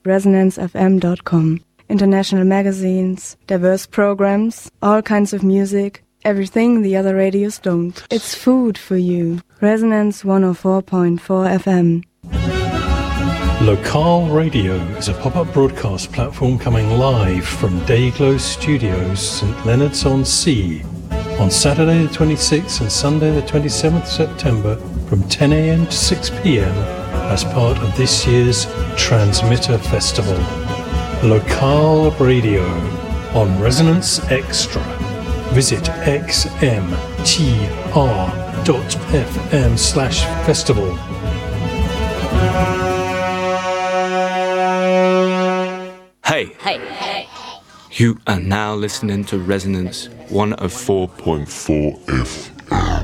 resonancefm.com. International magazines, diverse programs, all kinds of music, everything the other radios don't. It's food for you. Resonance 104.4 FM. Local Radio is a pop-up broadcast platform coming live from Dayglow Studios, St Leonards-on-Sea, on Saturday the 26th and Sunday the 27th September from 10 a.m. to 6 p.m. as part of this year's Transmitter Festival. Local Radio on Resonance Extra. Visit xmtr.fm/festival. Hey. You are now listening to Resonance 104.4 FM.